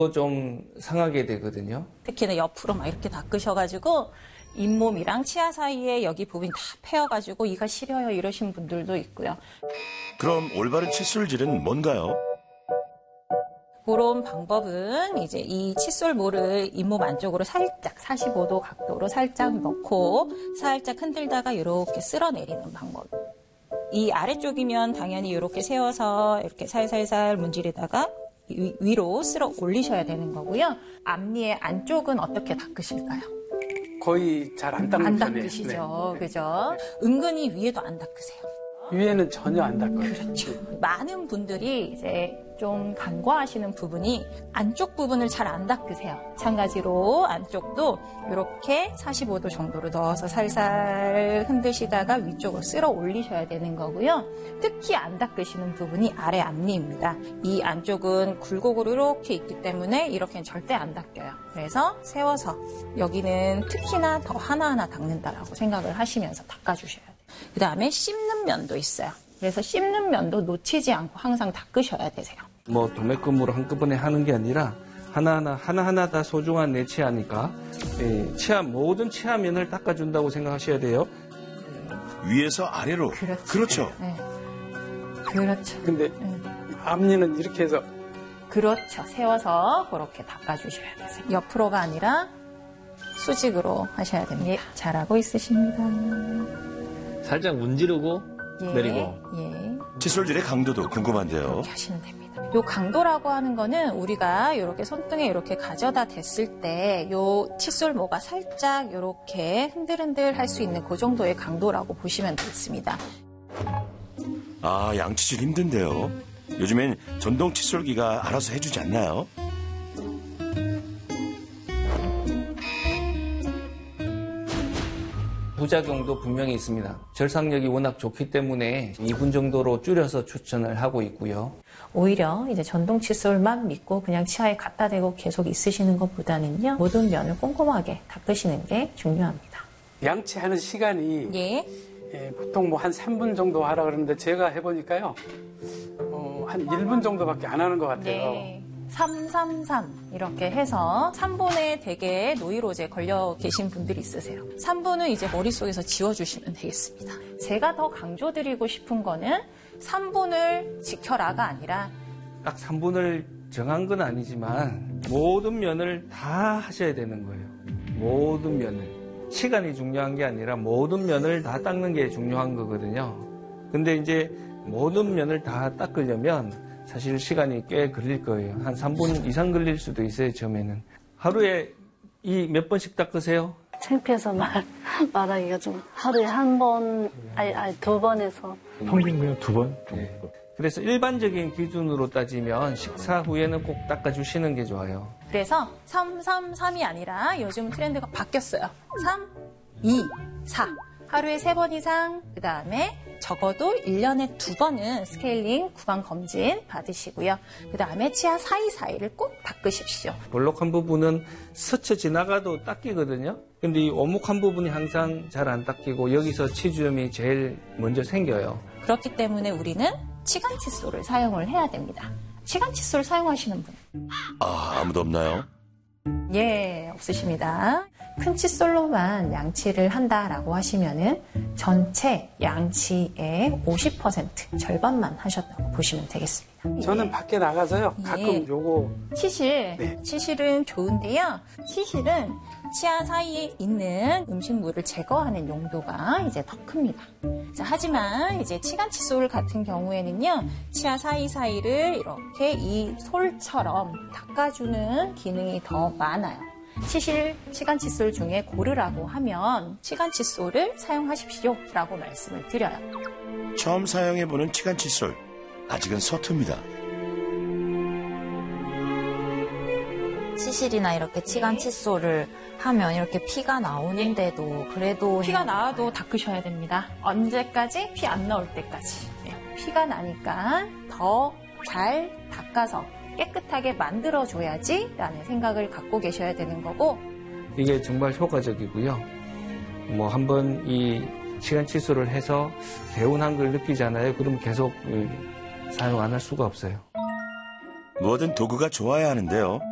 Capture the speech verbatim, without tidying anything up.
좀 상하게 되거든요. 특히나 옆으로 막 이렇게 닦으셔가지고 잇몸이랑 치아 사이에 여기 부분이 다 패여가지고 이가 시려요 이러신 분들도 있고요. 그럼 올바른 칫솔질은 뭔가요? 그런 방법은 이제 이 칫솔모를 잇몸 안쪽으로 살짝 사십오 도 각도로 살짝 넣고 살짝 흔들다가 이렇게 쓸어내리는 방법. 이 아래쪽이면 당연히 이렇게 세워서 이렇게 살살살 문지르다가 위, 위로 쓸어 올리셔야 되는 거고요. 앞니의 안쪽은 어떻게 닦으실까요? 거의 잘 안 닦는 안 편이에요. 닦으시죠. 네. 그죠? 은근히 위에도 안 닦으세요. 위에는 전혀 안 닦아요. 그렇죠. 많은 분들이 이제 좀 간과하시는 부분이 안쪽 부분을 잘 안 닦으세요. 마찬가지로 안쪽도 이렇게 사십오 도 정도로 넣어서 살살 흔드시다가 위쪽으로 쓸어 올리셔야 되는 거고요. 특히 안 닦으시는 부분이 아래 앞니입니다. 이 안쪽은 굴곡으로 이렇게 있기 때문에 이렇게는 절대 안 닦여요. 그래서 세워서 여기는 특히나 더 하나하나 닦는다라고 생각을 하시면서 닦아주셔야 돼요. 그 다음에 씹는 면도 있어요. 그래서 씹는 면도 놓치지 않고 항상 닦으셔야 되세요. 뭐 도매금으로 한꺼번에 하는 게 아니라 하나하나 하나하나 다 소중한 내 치아니까 예, 치아 모든 치아면을 닦아준다고 생각하셔야 돼요. 위에서 아래로. 그렇죠. 그렇죠. 네. 그렇죠. 근데 네. 앞니는 이렇게 해서 그렇죠. 세워서 그렇게 닦아주셔야 되세요. 옆으로가 아니라 수직으로 하셔야 됩니다. 예, 잘하고 있으십니다. 살짝 문지르고 예, 내리고. 예. 칫솔질의 강도도 궁금한데요. 이렇게 하시면 됩니다. 요 강도라고 하는 거는 우리가 이렇게 손등에 이렇게 가져다 댔을 때 요 칫솔모가 살짝 이렇게 흔들흔들 할 수 있는 그 정도의 강도라고 보시면 되겠습니다. 아, 양치질 힘든데요. 요즘엔 전동 칫솔기가 알아서 해주지 않나요? 부작용도 분명히 있습니다. 절삭력이 워낙 좋기 때문에 이 분 정도로 줄여서 추천을 하고 있고요. 오히려 이제 전동 칫솔만 믿고 그냥 치아에 갖다 대고 계속 있으시는 것보다는요. 모든 면을 꼼꼼하게 닦으시는 게 중요합니다. 양치하는 시간이 예. 예, 보통 뭐 한 삼 분 정도 하라 그러는데 제가 해보니까요. 어, 한 일 분 정도밖에 안 하는 것 같아요. 네. 삼 삼 삼 이렇게 해서 삼 분에 되게 노이로제 걸려 계신 분들이 있으세요. 삼 분은 이제 머릿속에서 지워주시면 되겠습니다. 제가 더 강조드리고 싶은 거는 삼 분을 지켜라가 아니라 딱 삼 분을 정한 건 아니지만 모든 면을 다 하셔야 되는 거예요. 모든 면을. 시간이 중요한 게 아니라 모든 면을 다 닦는 게 중요한 거거든요. 근데 이제 모든 면을 다 닦으려면 사실 시간이 꽤 걸릴 거예요. 한 삼 분 이상 걸릴 수도 있어요, 처음에는. 하루에 이 몇 번씩 닦으세요? 창피해서 말, 말하기가 좀 하루에 한 번, 아니, 아니 두 번에서. 평균 그냥 두 번 정도. 네. 그래서 일반적인 기준으로 따지면 식사 후에는 꼭 닦아주시는 게 좋아요. 그래서 삼 삼 삼이 아니라 요즘 트렌드가 바뀌었어요. 삼, 이, 사. 하루에 세 번 이상, 그 다음에 적어도 일 년에 두 번은 스케일링 구강 검진 받으시고요. 그 다음에 치아 사이사이를 꼭 닦으십시오. 볼록한 부분은 스쳐 지나가도 닦이거든요. 근데 이 오목한 부분이 항상 잘 안 닦이고 여기서 치주염이 제일 먼저 생겨요. 그렇기 때문에 우리는 치간 칫솔을 사용을 해야 됩니다. 치간 칫솔 사용하시는 분? 아, 아무도 없나요? 예, 없으십니다. 큰 칫솔로만 양치를 한다라고 하시면은 전체 양치의 오십 퍼센트 절반만 하셨다고 보시면 되겠습니다. 저는 예. 밖에 나가서요. 예. 가끔 요거 치실, 네. 치실은 좋은데요. 치실은 치아 사이에 있는 음식물을 제거하는 용도가 이제 더 큽니다. 자, 하지만 이제 치간 칫솔 같은 경우에는요, 치아 사이사이를 이렇게 이 솔처럼 닦아주는 기능이 더 많아요. 치실 치간 칫솔 중에 고르라고 하면 치간 칫솔을 사용하십시오라고 말씀을 드려요. 처음 사용해보는 치간 칫솔. 아직은 서툽니다. 치실이나 이렇게 치간 칫솔을 하면 이렇게 피가 나오는데도 그래도 피가 나와도 닦으셔야 됩니다. 언제까지? 피 안 나올 때까지. 네, 피가 나니까 더 잘 닦아서 깨끗하게 만들어줘야지 라는 생각을 갖고 계셔야 되는 거고, 이게 정말 효과적이고요. 뭐 한번 이 치간 칫솔을 해서 개운한 걸 느끼잖아요. 그러면 계속 사용 안 할 수가 없어요. 뭐든 도구가 좋아야 하는데요.